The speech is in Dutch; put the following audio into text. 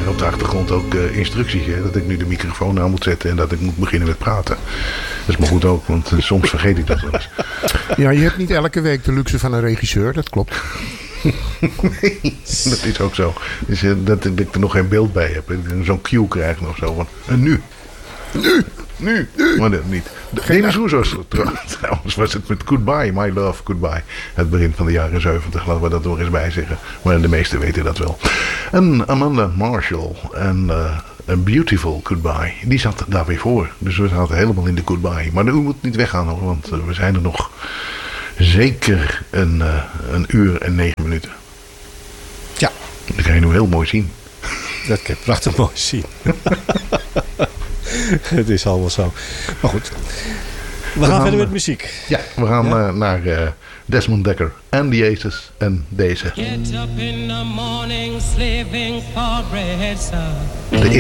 waren op de achtergrond ook instructies. Hè, dat ik nu de microfoon aan moet zetten en dat ik moet beginnen met praten. Dat is maar goed ook, want soms vergeet ik dat wel eens. Ja, je hebt niet elke week de luxe van een regisseur, dat klopt. Nee, dat is ook zo. Dus, dat ik er nog geen beeld bij heb. Dat ik zo'n cue krijg of zo van, en nu. Maar dat niet. Demis Roussos trouwens was het met Goodbye, My Love, Goodbye. Het begin van de jaren 70, laten we dat nog eens bij zeggen. Maar de meesten weten dat wel. En Amanda Marshall en A Beautiful Goodbye, die zat daar weer voor. Dus we zaten helemaal in de Goodbye. Maar u moet niet weggaan hoor, want we zijn er nog zeker een uur en 9 minuten. Ja. Dat kan je nu heel mooi zien. Dat kan je prachtig mooi zien. Het is allemaal zo. Maar goed. We gaan verder met muziek. Ja, we gaan naar Desmond Dekker en The Aces en deze. Get up in the morning, slaving for bread, sir.